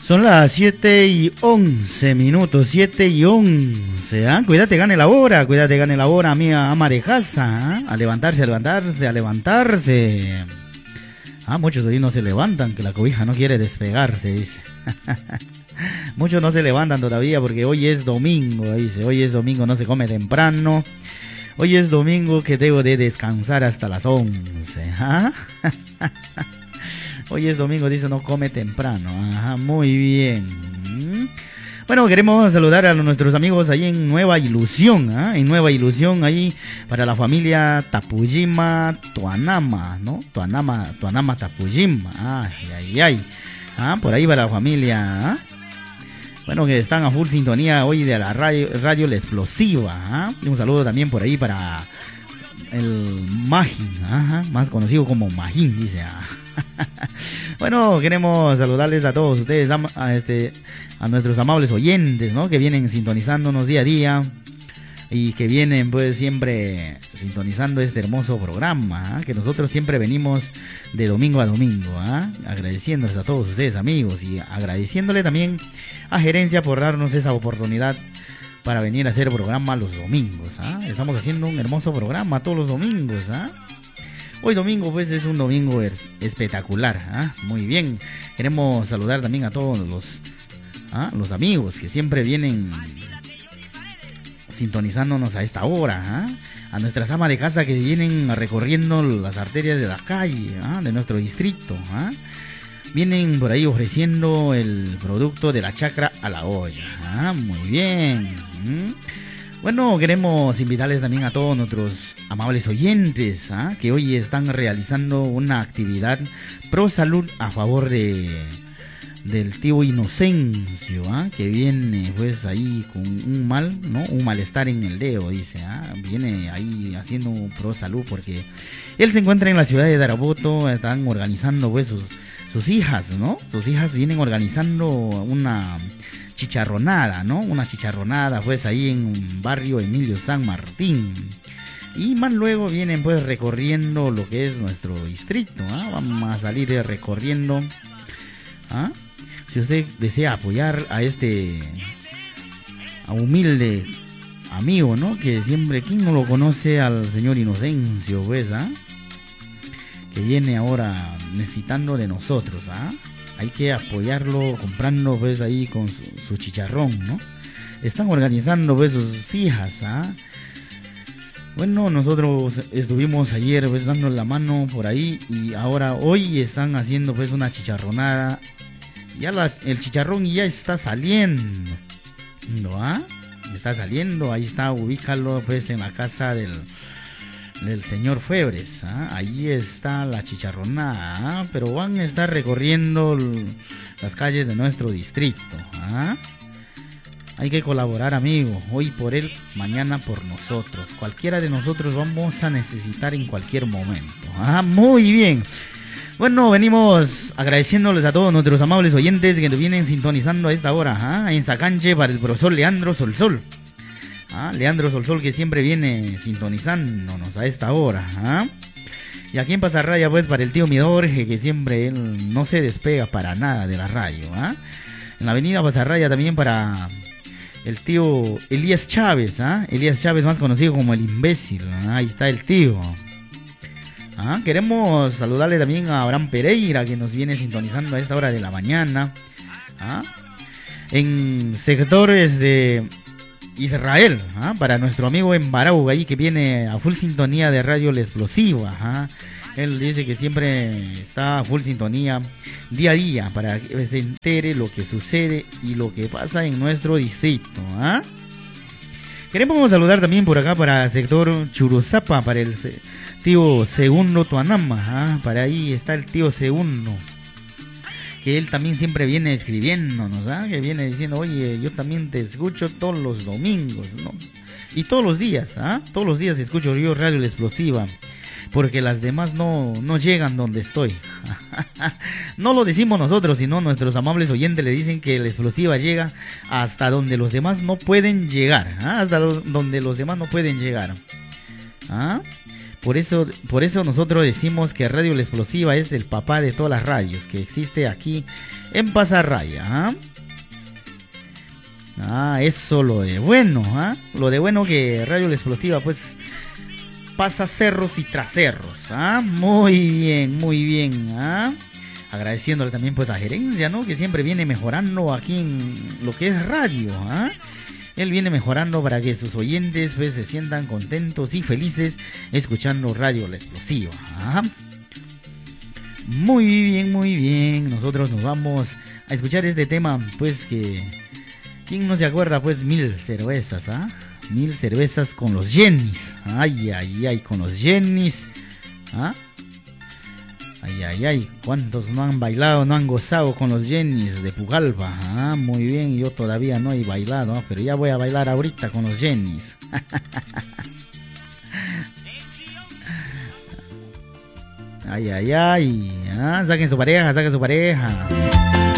Son las 7:11, 7:11, ¿ah? Cuídate, gane la hora, mía ama de casa, ¿ah? A levantarse. Ah, muchos hoy no se levantan, que la cobija no quiere despegarse, dice. Muchos no se levantan todavía porque hoy es domingo, dice. Hoy es domingo, no se come temprano. Hoy es domingo que debo de descansar hasta las 11, ¿ah? Hoy es domingo, dice, no come temprano. Ajá, muy bien. Bueno, queremos saludar a nuestros amigos ahí en Nueva Ilusión, ¿ah? En Nueva Ilusión, ahí para la familia Tapujima Tuanama, ¿no? Tuanama Tapujima. Ay. Ah, por ahí para la familia, ¿ah? Bueno, que están a full sintonía hoy de la radio La Explosiva, ¿ah? Y un saludo también por ahí para el Magín, ajá, más conocido como Magín, dice. Bueno, queremos saludarles a todos ustedes, a nuestros amables oyentes, ¿no? Que vienen sintonizándonos día a día y que vienen pues siempre sintonizando este hermoso programa, ¿ah? Que nosotros siempre venimos de domingo a domingo, ¿ah? Agradeciéndoles a todos ustedes, amigos, y agradeciéndole también a Gerencia por darnos esa oportunidad para venir a hacer programa los domingos, ¿ah? Estamos haciendo un hermoso programa todos los domingos, ¿ah? Hoy domingo pues es un domingo espectacular, ¿ah? Muy bien. Queremos saludar también a todos los amigos que siempre vienen sintonizándonos a esta hora, ¿ah? A nuestras amas de casa que vienen recorriendo las arterias de la calle, ¿ah? De nuestro distrito, ¿ah? Vienen por ahí ofreciendo el producto de la chacra a la olla, ¿ah? Muy bien. Bueno, queremos invitarles también a todos nuestros amables oyentes, ¿ah? Que hoy están realizando una actividad pro salud a favor del tío Inocencio, ¿ah? Que viene pues ahí con un malestar en el dedo, dice, ¿ah? Viene ahí haciendo pro salud porque él se encuentra en la ciudad de Daraboto. Están organizando pues sus hijas, ¿no? Sus hijas vienen organizando una chicharronada, ¿no? Una chicharronada pues ahí en un barrio Emilio San Martín. Y más luego vienen pues recorriendo lo que es nuestro distrito, ¿ah? Vamos a salir recorriendo, ¿ah? Si usted desea apoyar a humilde amigo, ¿no? Que siempre, ¿quién no lo conoce al señor Inocencio, pues, ¿ah? Que viene ahora necesitando de nosotros, ¿ah? Hay que apoyarlo comprando pues ahí con su chicharrón, ¿no? Están organizando pues sus hijas, ¿ah? Bueno, nosotros estuvimos ayer pues dando la mano por ahí y hoy están haciendo pues una chicharronada. Ya el chicharrón ya está saliendo, ¿ah? Está saliendo, ahí está, ubícalo pues en la casa del señor Febres, ¿ah? Ahí está la chicharronada, ¿ah? Pero van a estar recorriendo las calles de nuestro distrito, ¿ah? Hay que colaborar, amigo, hoy por él, mañana por nosotros. Cualquiera de nosotros vamos a necesitar en cualquier momento, ¿ah? Muy bien. Bueno, venimos agradeciéndoles a todos nuestros amables oyentes que nos vienen sintonizando a esta hora, ¿ah? En Sacanche para el profesor Leandro Solsol. Leandro Solsol, que siempre viene sintonizándonos a esta hora, ¿ah? Y aquí en Pasarraya pues para el tío Midorje, que siempre él no se despega para nada de la radio, ¿ah? En la avenida Pasarraya también para el tío Elías Chávez, ¿ah? Elías Chávez, más conocido como el imbécil, ¿ah? Ahí está el tío. Queremos saludarle también a Abraham Pereira, que nos viene sintonizando a esta hora de la mañana, ¿ah? En sectores de Israel, ¿ah? Para nuestro amigo en Barau, ahí que viene a full sintonía de Radio La Explosiva, ¿ah? Él dice que siempre está a full sintonía día a día para que se entere lo que sucede y lo que pasa en nuestro distrito, ¿ah? Queremos saludar también por acá para el sector Churuzapa, para el tío Segundo Tuanama, ¿ah? Para ahí está el tío Segundo, que él también siempre viene escribiéndonos, ¿ah? Que viene diciendo, oye, yo también te escucho todos los domingos, ¿no? Y todos los días, ¿ah? Todos los días escucho yo Radio La Explosiva, porque las demás no llegan donde estoy. No lo decimos nosotros, sino nuestros amables oyentes le dicen que La Explosiva llega hasta donde los demás no pueden llegar, ¿ah? Hasta donde los demás no pueden llegar, ¿ah? Por eso nosotros decimos que Radio La Explosiva es el papá de todas las radios que existe aquí en Pasarraya. Eso lo de bueno, lo de bueno que Radio La Explosiva pues pasa cerros y traserros. Muy bien. Agradeciéndole también pues a Gerencia, ¿no? Que siempre viene mejorando aquí en lo que es radio. Él viene mejorando para que sus oyentes pues se sientan contentos y felices escuchando Radio La Explosiva. Muy bien. Nosotros nos vamos a escuchar este tema, pues que... ¿Quién no se acuerda? Pues 1000 cervezas, 1000 cervezas con los Jennys. Ay, con los Jennys. Ay, ¿cuántos no han bailado, no han gozado con los Jennys de Pucallpa? Muy bien, yo todavía no he bailado, pero ya voy a bailar ahorita con los Jennys. Ay, saquen su pareja.